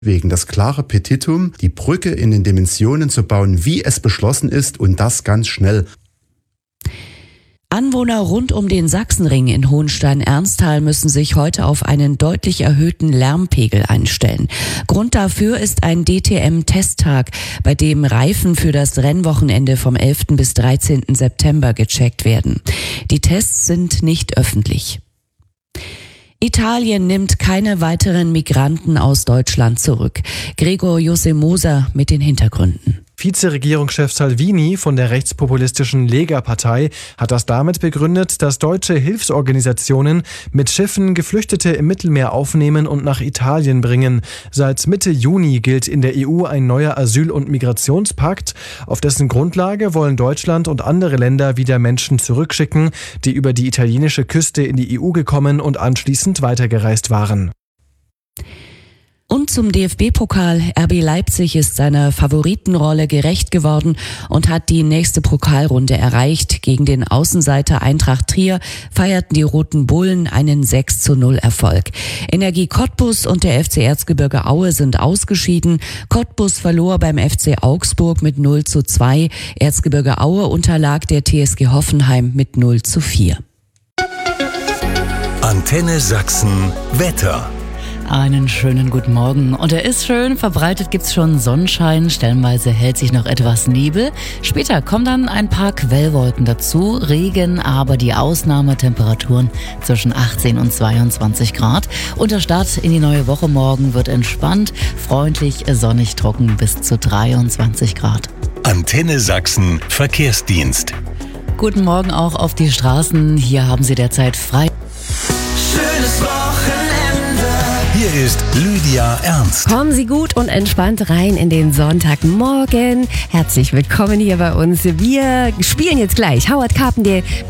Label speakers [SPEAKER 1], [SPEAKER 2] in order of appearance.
[SPEAKER 1] Wegen das klare Petitum, die Brücke in den Dimensionen zu bauen, wie es beschlossen ist, und das ganz schnell.
[SPEAKER 2] Anwohner rund um den Sachsenring in Hohenstein-Ernsthal müssen sich heute auf einen deutlich erhöhten Lärmpegel einstellen. Grund dafür ist ein DTM-Testtag, bei dem Reifen für das Rennwochenende vom 11. bis 13. September gecheckt werden. Die Tests sind nicht öffentlich. Italien nimmt keine weiteren Migranten aus Deutschland zurück. Gregor Josemoser mit den Hintergründen.
[SPEAKER 3] Vizeregierungschef Salvini von der rechtspopulistischen Lega-Partei hat das damit begründet, dass deutsche Hilfsorganisationen mit Schiffen Geflüchtete im Mittelmeer aufnehmen und nach Italien bringen. Seit Mitte Juni gilt in der EU ein neuer Asyl- und Migrationspakt. Auf dessen Grundlage wollen Deutschland und andere Länder wieder Menschen zurückschicken, die über die italienische Küste in die EU gekommen und anschließend weitergereist waren.
[SPEAKER 2] Und zum DFB-Pokal. RB Leipzig ist seiner Favoritenrolle gerecht geworden und hat die nächste Pokalrunde erreicht. Gegen den Außenseiter Eintracht Trier feierten die Roten Bullen einen 6:0 Erfolg. Energie Cottbus und der FC Erzgebirge Aue sind ausgeschieden. Cottbus verlor beim FC Augsburg mit 0:2. Erzgebirge Aue unterlag der TSG Hoffenheim mit 0:4.
[SPEAKER 4] Antenne Sachsen Wetter.
[SPEAKER 5] Einen schönen guten Morgen. Und er ist schön, verbreitet gibt's schon Sonnenschein, stellenweise hält sich noch etwas Nebel. Später kommen dann ein paar Quellwolken dazu, Regen, aber die Ausnahmetemperaturen zwischen 18 und 22 Grad. Und der Start in die neue Woche morgen wird entspannt, freundlich, sonnig, trocken bis zu 23 Grad.
[SPEAKER 4] Antenne Sachsen Verkehrsdienst.
[SPEAKER 5] Guten Morgen auch auf die Straßen, hier haben Sie derzeit frei.
[SPEAKER 6] Schönes Wochenende.
[SPEAKER 4] Hier ist Lydia Ernst.
[SPEAKER 7] Kommen Sie gut und entspannt rein in den Sonntagmorgen. Herzlich willkommen hier bei uns. Wir spielen jetzt gleich Howard Carpendale